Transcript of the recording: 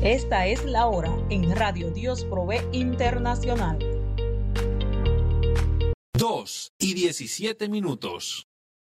Esta es la hora en Radio Dios Provee Internacional. 2:17.